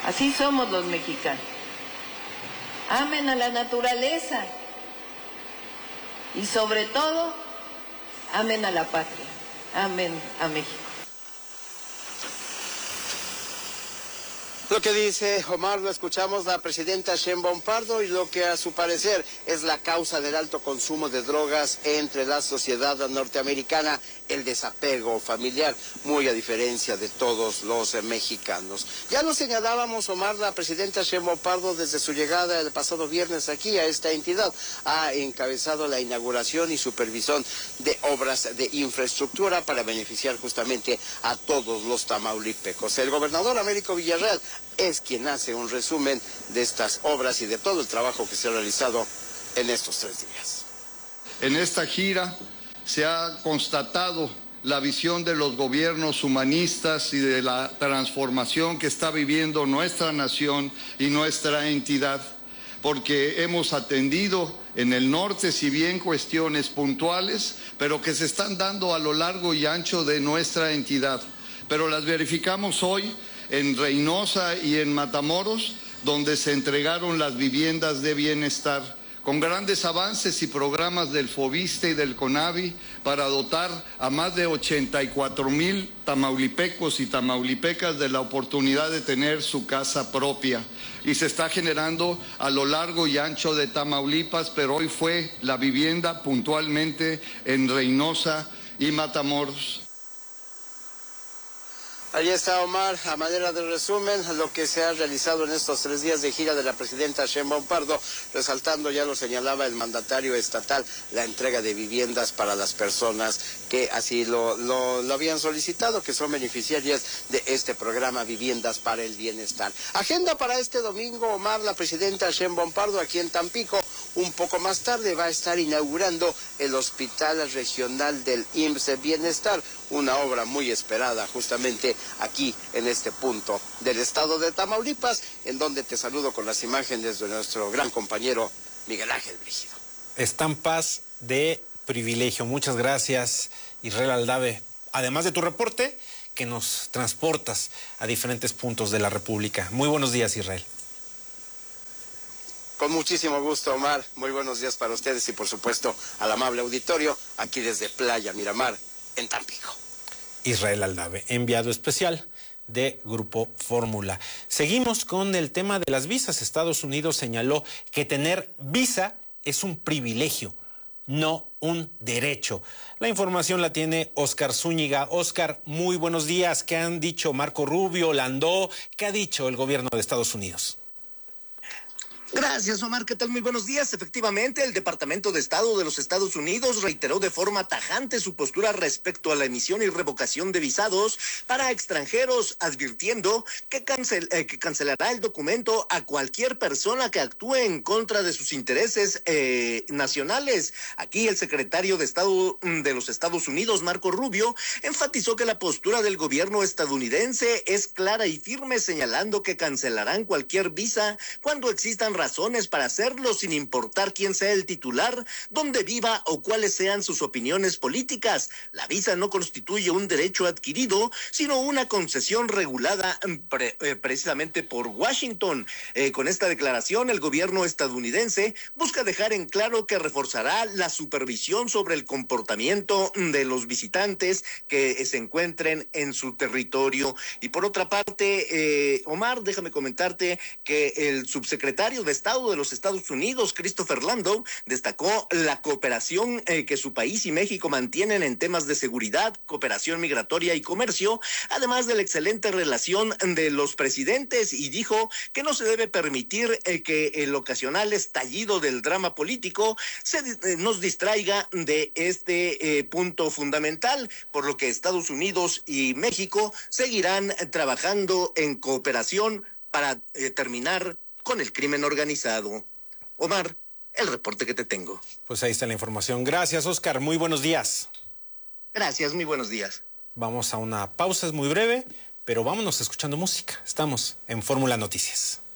Así somos los mexicanos. Amen a la naturaleza y sobre todo, amen a la patria, amen a México. Lo que dice Omar, lo escuchamos la presidenta Sheinbaum Pardo, y lo que a su parecer es la causa del alto consumo de drogas entre la sociedad norteamericana, el desapego familiar, muy a diferencia de todos los mexicanos. Ya lo señalábamos, Omar, la presidenta Sheinbaum Pardo desde su llegada el pasado viernes aquí a esta entidad ha encabezado la inauguración y supervisión de obras de infraestructura para beneficiar justamente a todos los tamaulipecos. El gobernador Américo Villarreal es quien hace un resumen de estas obras y de todo el trabajo que se ha realizado en estos 3 días. En esta gira se ha constatado la visión de los gobiernos humanistas y de la transformación que está viviendo nuestra nación y nuestra entidad, porque hemos atendido en el norte, si bien cuestiones puntuales, pero que se están dando a lo largo y ancho de nuestra entidad. Pero las verificamos hoy en Reynosa y en Matamoros, donde se entregaron las viviendas de bienestar, con grandes avances y programas del Fobiste y del CONAVI para dotar a más de 84,000 tamaulipecos y tamaulipecas de la oportunidad de tener su casa propia. Y se está generando a lo largo y ancho de Tamaulipas, pero hoy fue la vivienda puntualmente en Reynosa y Matamoros. Ahí está, Omar, a manera de resumen, lo que se ha realizado en estos 3 días de gira de la presidenta Sheinbaum Pardo, resaltando, ya lo señalaba el mandatario estatal, la entrega de viviendas para las personas que así lo habían solicitado, que son beneficiarias de este programa Viviendas para el Bienestar. Agenda para este domingo, Omar, la presidenta Sheinbaum Pardo aquí en Tampico, un poco más tarde va a estar inaugurando el Hospital Regional del IMSS Bienestar, una obra muy esperada justamente aquí en este punto del estado de Tamaulipas, en donde te saludo con las imágenes de nuestro gran compañero Miguel Ángel Brígido. Estampas de privilegio. Muchas gracias, Israel Aldave. Además de tu reporte, que nos transportas a diferentes puntos de la República. Muy buenos días, Israel. Con muchísimo gusto, Omar. Muy buenos días para ustedes y, por supuesto, al amable auditorio, aquí desde Playa Miramar, en Tampico. Israel Aldave, enviado especial de Grupo Fórmula. Seguimos con el tema de las visas. Estados Unidos señaló que tener visa es un privilegio, no un derecho. La información la tiene Óscar Zúñiga. Óscar, muy buenos días. ¿Qué han dicho Marco Rubio, Landó? ¿Qué ha dicho el gobierno de Estados Unidos? Gracias, Omar. ¿Qué tal? Muy buenos días. Efectivamente, el Departamento de Estado de los Estados Unidos reiteró de forma tajante su postura respecto a la emisión y revocación de visados para extranjeros, advirtiendo que cancelará el documento a cualquier persona que actúe en contra de sus intereses nacionales. Aquí el secretario de Estado de los Estados Unidos, Marco Rubio, enfatizó que la postura del gobierno estadounidense es clara y firme, señalando que cancelarán cualquier visa cuando existan razones para hacerlo, sin importar quién sea el titular, dónde viva o cuáles sean sus opiniones políticas. La visa no constituye un derecho adquirido, sino una concesión regulada precisamente por Washington. Con esta declaración, el gobierno estadounidense busca dejar en claro que reforzará la supervisión sobre el comportamiento de los visitantes que se encuentren en su territorio. Y por otra parte, Omar, déjame comentarte que el subsecretario de Estado de los Estados Unidos, Christopher Landau, destacó la cooperación que su país y México mantienen en temas de seguridad, cooperación migratoria y comercio, además de la excelente relación de los presidentes, y dijo que no se debe permitir que el ocasional estallido del drama político nos distraiga de este punto fundamental, por lo que Estados Unidos y México seguirán trabajando en cooperación para terminar con el crimen organizado. Omar, el reporte que te tengo. Pues ahí está la información. Gracias, Óscar. Muy buenos días. Gracias, muy buenos días. Vamos a una pausa, es muy breve, pero vámonos escuchando música. Estamos en Fórmula Noticias.